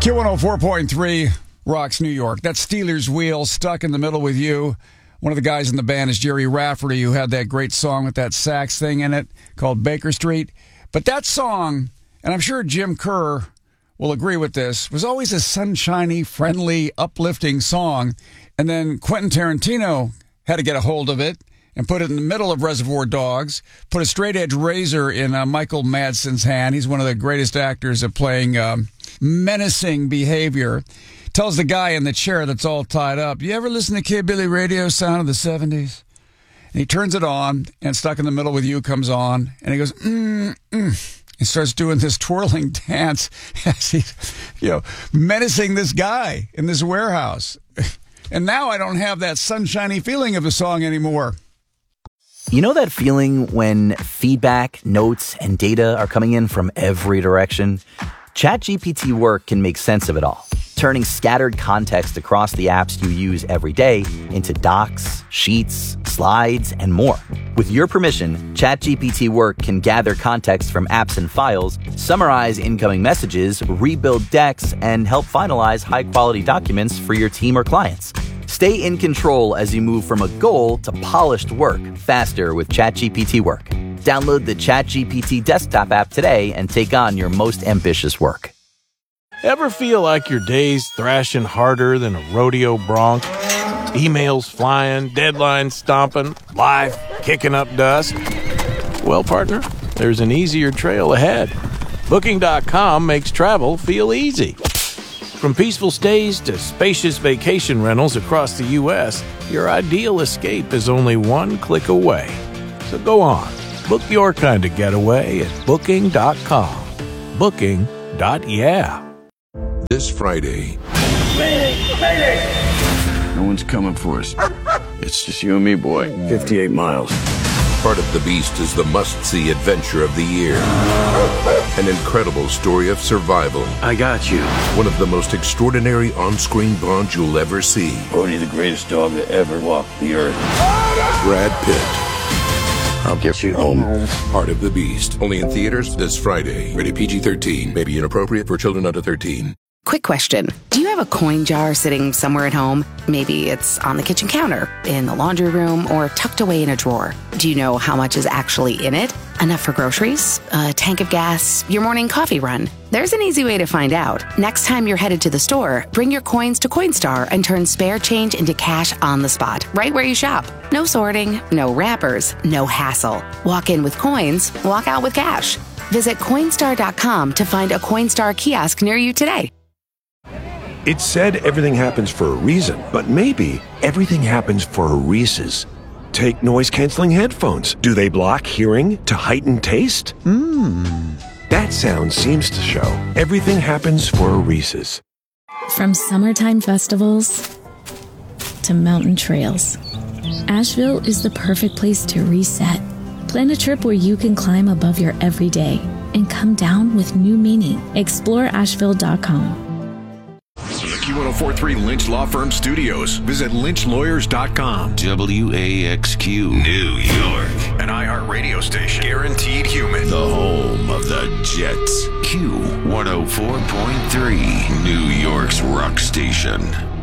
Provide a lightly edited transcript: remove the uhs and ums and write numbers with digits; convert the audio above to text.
Q104.3 rocks New York. That's Steelers Wheel, Stuck in the Middle with You. One of the guys in the band is Jerry Rafferty, who had that great song with that sax thing in it called Baker Street. But that song, and I'm sure Jim Kerr will agree with this, was always a sunshiny, friendly, uplifting song. And then Quentin Tarantino had to get a hold of it and put it in the middle of Reservoir Dogs, put a straight-edge razor in Michael Madsen's hand. He's one of the greatest actors at playing menacing behavior. Tells the guy in the chair that's all tied up, you ever listen to Kid Billy Radio sound of the 70s? And he turns it on, and Stuck in the Middle with You comes on, and he goes, He starts doing this twirling dance as he's, menacing this guy in this warehouse. And now I don't have that sunshiny feeling of the song anymore. You know that feeling when feedback, notes, and data are coming in from every direction? ChatGPT Work can make sense of it all, turning scattered context across the apps you use every day into docs, sheets, slides, and more. With your permission, ChatGPT Work can gather context from apps and files, summarize incoming messages, rebuild decks, and help finalize high-quality documents for your team or clients. Stay in control as you move from a goal to polished work faster with ChatGPT Work. Download the ChatGPT desktop app today and take on your most ambitious work. Ever feel like your day's thrashing harder than a rodeo bronc? Emails flying, deadlines stomping, life kicking up dust? Well, partner, there's an easier trail ahead. Booking.com makes travel feel easy. From peaceful stays to spacious vacation rentals across the U.S., your ideal escape is only one click away. So go on. Book your kind of getaway at Booking.com. Booking.yeah. This Friday. No one's coming for us. It's just you and me, boy. 58 miles. Part of the Beast is the must-see adventure of the year. An incredible story of survival. I got you. One of the most extraordinary on-screen bonds you'll ever see. Bodie, the greatest dog that ever walked the earth. Brad Pitt. I'll get you home. Part of the Beast. Only in theaters this Friday. Rated PG-13. May be inappropriate for children under 13. Quick question. Do you have a coin jar sitting somewhere at home? Maybe it's on the kitchen counter, in the laundry room, or tucked away in a drawer. Do you know how much is actually in it? Enough for groceries? A tank of gas? Your morning coffee run? There's an easy way to find out. Next time you're headed to the store, bring your coins to Coinstar and turn spare change into cash on the spot, right where you shop. No sorting, no wrappers, no hassle. Walk in with coins, walk out with cash. Visit Coinstar.com to find a Coinstar kiosk near you today. It's said everything happens for a reason, but maybe everything happens for a Reese's. Take noise-canceling headphones. Do they block hearing to heighten taste? That sound seems to show everything happens for a Reese's. From summertime festivals to mountain trails, Asheville is the perfect place to reset. Plan a trip where you can climb above your everyday and come down with new meaning. Explore Asheville.com. Q1043 Lynch Law Firm Studios. Visit lynchlawyers.com. WAXQ New York. An iHeart radio station. Guaranteed human. The home of the Jets. Q104.3 New York's rock station.